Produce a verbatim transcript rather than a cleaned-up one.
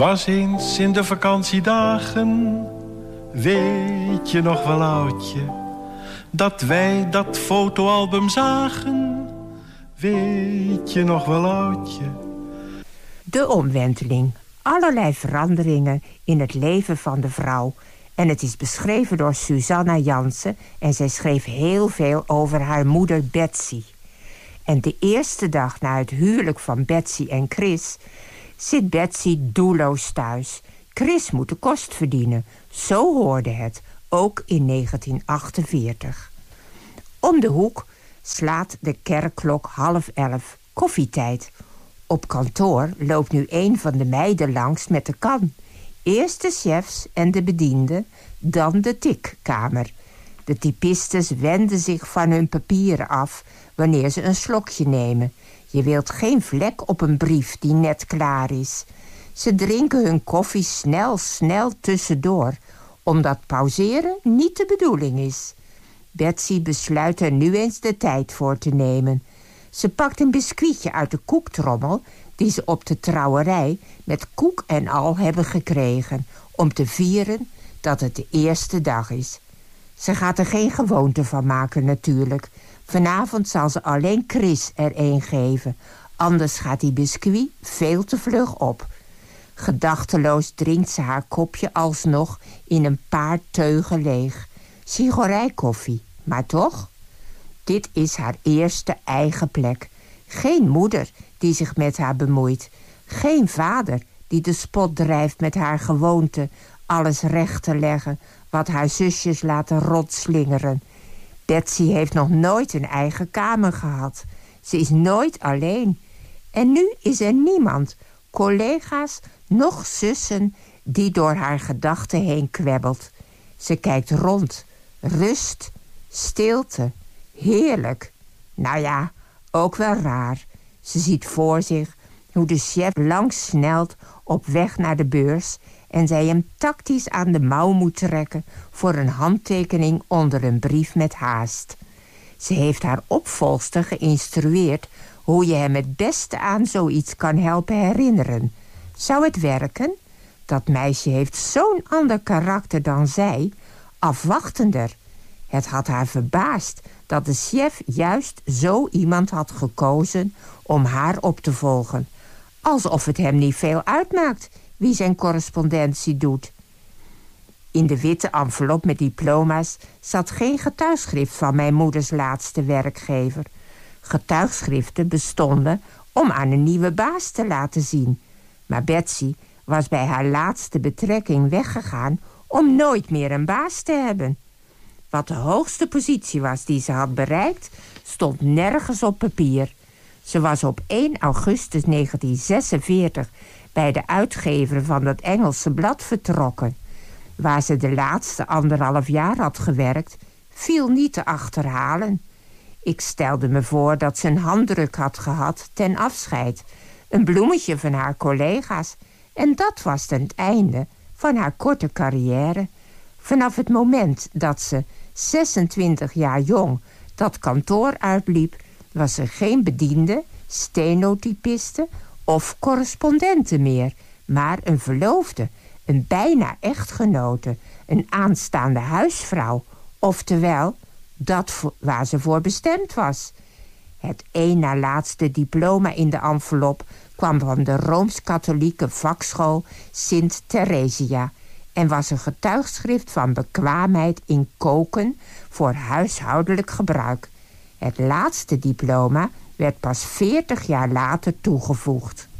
was eens in de vakantiedagen, weet je nog wel oudje, dat wij dat fotoalbum zagen, weet je nog wel oudje. De omwenteling. Allerlei veranderingen in het leven van de vrouw. En het is beschreven door Susanna Jansen en zij schreef heel veel over haar moeder Betsy. En de eerste dag na het huwelijk van Betsy en Chris zit Betsy doelloos thuis. Chris moet de kost verdienen. Zo hoorde het, ook in negentien achtenveertig. Om de hoek slaat de kerkklok half elf. Koffietijd. Op kantoor loopt nu een van de meiden langs met de kan. Eerst de chefs en de bedienden, dan de tikkamer. De typistes wenden zich van hun papieren af wanneer ze een slokje nemen. Je wilt geen vlek op een brief die net klaar is. Ze drinken hun koffie snel, snel tussendoor, omdat pauzeren niet de bedoeling is. Betsy besluit er nu eens de tijd voor te nemen. Ze pakt een biscuitje uit de koektrommel die ze op de trouwerij met koek en al hebben gekregen, om te vieren dat het de eerste dag is. Ze gaat er geen gewoonte van maken natuurlijk. Vanavond zal ze alleen Chris er een geven, anders gaat die biscuit veel te vlug op. Gedachteloos drinkt ze haar kopje alsnog in een paar teugen leeg. Sigorijkoffie, maar toch? Dit is haar eerste eigen plek. Geen moeder die zich met haar bemoeit. Geen vader die de spot drijft met haar gewoonte alles recht te leggen wat haar zusjes laten rotslingeren. Betsy heeft nog nooit een eigen kamer gehad. Ze is nooit alleen. En nu is er niemand, collega's, noch zussen, die door haar gedachten heen kwebbelt. Ze kijkt rond. Rust, stilte, heerlijk. Nou ja, ook wel raar. Ze ziet voor zich hoe de chef langs snelt op weg naar de beurs en zij hem tactisch aan de mouw moet trekken voor een handtekening onder een brief met haast. Ze heeft haar opvolgster geïnstrueerd hoe je hem het beste aan zoiets kan helpen herinneren. Zou het werken? Dat meisje heeft zo'n ander karakter dan zij, afwachtender. Het had haar verbaasd dat de chef juist zo iemand had gekozen om haar op te volgen. Alsof het hem niet veel uitmaakt wie zijn correspondentie doet. In de witte envelop met diploma's zat geen getuigschrift van mijn moeders laatste werkgever. Getuigschriften bestonden om aan een nieuwe baas te laten zien. Maar Betsy was bij haar laatste betrekking weggegaan om nooit meer een baas te hebben. Wat de hoogste positie was die ze had bereikt, stond nergens op papier. Ze was op één augustus negentien zesenveertig bij de uitgever van dat Engelse blad vertrokken. Waar ze de laatste anderhalf jaar had gewerkt, viel niet te achterhalen. Ik stelde me voor dat ze een handdruk had gehad ten afscheid. Een bloemetje van haar collega's. En dat was het einde van haar korte carrière. Vanaf het moment dat ze zesentwintig jaar jong dat kantoor uitliep, was er geen bediende, stenotypiste of correspondente meer, maar een verloofde, een bijna echtgenote, een aanstaande huisvrouw, oftewel dat waar ze voor bestemd was. Het één na laatste diploma in de envelop kwam van de Rooms-Katholieke vakschool Sint Theresia en was een getuigschrift van bekwaamheid in koken voor huishoudelijk gebruik. Het laatste diploma werd pas veertig jaar later toegevoegd.